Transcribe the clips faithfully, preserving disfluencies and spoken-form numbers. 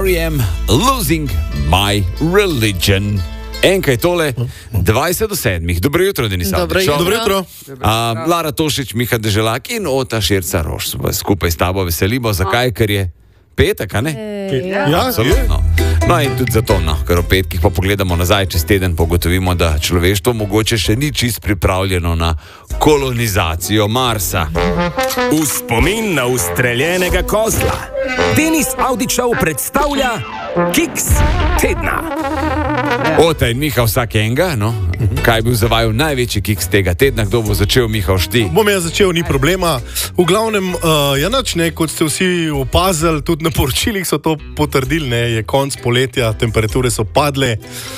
R E M, Losing My Religion. Enkaj tole, dvajset do sedmih. Dobro jutro, Denis Avdić. Dobro jutro. Uh, Lara Tošić, Miha Deželak in Ota Širca Roš. Skupaj s tabo veselimo. Zakaj? Ker je petek, a ne? Ja, absolutno. No in tudi zato, no, ker v petkih pa pogledamo nazaj čez teden, pogotovimo, da človeštvo mogoče še ni čist pripravljeno na kolonizacijo Marsa. V spomin na ustreljenega kozla Denis Avdićev predstavlja Kiks tedna. Ota in Miha vsak enega, no? Kaj je bil za vaju največji kiks tega tedna? Kdo bo začel, Miha, šti? Bom jaz začel, ni problema. V glavnem, uh, ja nač, ne, kot ste vsi opazili, tudi na poročilih so to potrdili, ne, je konc poletja, temperature so padle.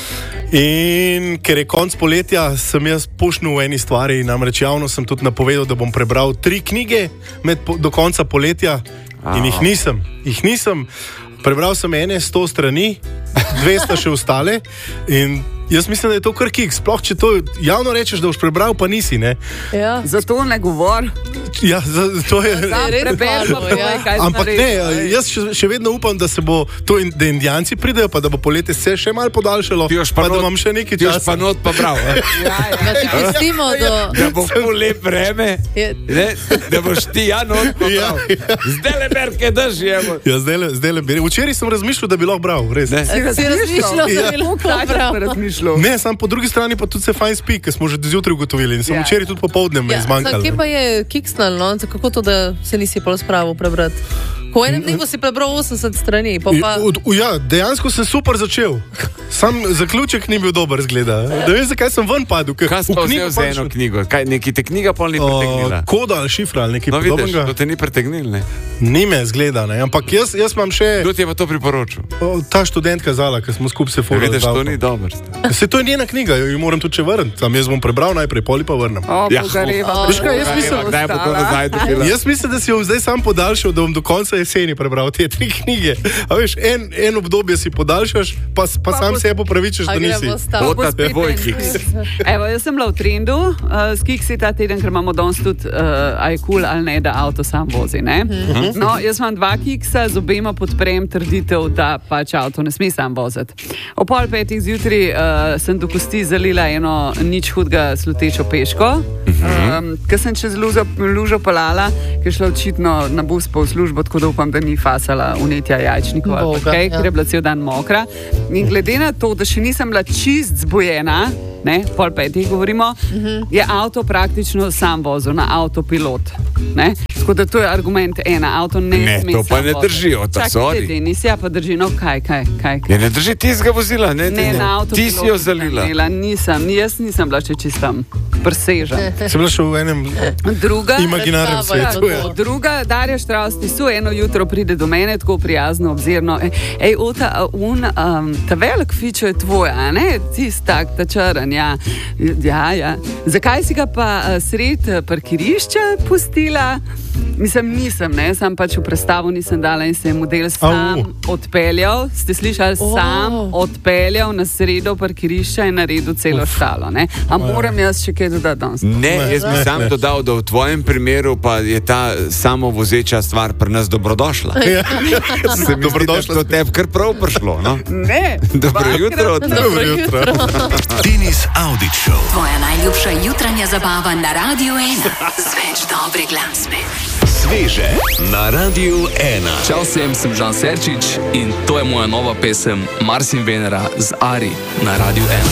In ker je konc poletja, sem jaz pošnil v eni stvari, namreč javno sem tudi napovedal, da bom prebral tri knjige med, do konca poletja in jih nisem. Jih nisem. Prebral sem ene sto strani, dve sta še ostale in jaz mislim, da je to kar kiks. Sploh, če to javno rečeš, da boš prebral, pa nisi, ne? Ja. Zato ne govor. Ja, za, to je... Preberimo, ja. Ampak ne, jaz še, še vedno upam, da se bo to, da Indijanci pridejo, pa da bo poletje se še malo podaljšalo, pa, pa da imam še nekaj časa. Ti još pa not pa prav. Ja, da ti pustimo do... Da bo ful lep vreme, ne? Da boš ti ja not pa prav. Zdaj le berke drži, evo. Ja, zdaj le, zdaj le beri. Včeraj sem razmišljal, da bi lahko bral, res. Ne? Si razmišljal, da bi lahko bral. Ne, sam po drugi strani pa tudi se fajn spi, ker smo že zjutraj ugotovili in sem Ja. včeraj tudi popoldne me Ja, izmanjkalo. kje pa je kiksnal, no? Kako to, da se nisi pol spravil prebrati? Ko v enem dnevu si prebral osemdeset strani, pa pa... U, u, ja, dejansko sem super začel. Sam zaključek ni bil dober, zgleda. Da vem, zakaj sem ven padel. ker Kaj v smo knjigo vzel za pač- eno knjigo? Kaj, neki te knjiga pol ni pretegnila? Uh, koda ali šifra ali nekaj No vidiš, podobnega. to te ni pretegnil, ne? Ni me zgleda, ne. Ampak jaz, jaz imam še Kdo ti je pa to priporočil? o, ta študentka Zala, ker smo skupaj se Ja, furali. vidiš, z to avtom. ni dobro. Se to je njena knjiga, jo moram tudi še vrniti. Sam jaz bom prebral najprej, poli pa vrnem. O, Ja. pogareva. O, Veš kaj, jaz mislim, Kdaj bo to nazaj dobila? Jaz mislim, da si bom zdaj sam podaljšal, da bom do konca jeseni prebral te tri knjige. A veš, en, en obdobje si podaljšaš, pa, pa, pa sam bo- sebe popravičeš, A da nisi. gremo stav? Ota, tvoj kiks. Evo, jaz sem bila v trendu uh, s kiksi ta teden, ker imamo danes tudi, uh, a je kul ali ne, da avto sam vozi, ne? No, jaz imam dva kiksa, z obema podprem trditev, da pač avto ne sme sam voziti. O pol petih zjutraj uh, sem do kosti zalila eno nič hudega slutečo peško, um, ker sem čez lužo, lužo palala, ker je šla očitno na bus pa v službo, tako da upam, da ni fasala unetja jajčnikov ali Boga, pa kaj, ja. ker je bila cel dan mokra. In glede na to, da še nisem bila čist zbujena, ne, pol petih govorimo, uh-huh. je avto praktično sam vozil na avtopilot. Ne? Tako da to je argument ena, avto ne, Ne, sme to pa sam ne voziti. drži, Ota, sorry. Čakaj, Denis, ja pa drži, no kaj, kaj, kaj. kaj. Ja, ne drži ti zga vozila, ne? Ne, ti, na avtopilotu. ti si jo zalila. Imela, nisem, jaz nisem bila še čistam presežen. Sem bila še v enem Druga, imaginarnem Predstava je svetu. to. Ja. Druga, Darja Štravs, ti so eno jutro pride do mene, tako prijazno, obzirno. Ej, ej Ota, a un, um, ta velik fičo je tvoj, a ne? Tist tak, ta črn, ja. Ja, ja. Zakaj si ga pa uh, sred uh, parkirišča pustila? Mislim, nisem, ne, sam pač v predstavu nisem dala in se je model sam Au. odpeljal, ste slišali, Oh. sam odpeljal na sredo parkirišča in naredil celo štalo, ne. A moram jaz še kaj dodati danes? Ne, jaz bi ne, sam ne. dodal, da v tvojem primeru pa je ta samovozeča stvar pri nas dobrodošla. Ja. Se mi zdi, da je to tebi kar prav prišlo, no? Ne. Dobro jutro. Ota. Dobro jutro. Denis Avdić Show. Tvoja najljubša jutranja zabava na Radiu ena. Z več dobre glasbe. Sveže na Radiu ena. Čau vsem, sem Žan Serčič in to je moja nova pesem Mars in Venera z Ari na Radiu ena.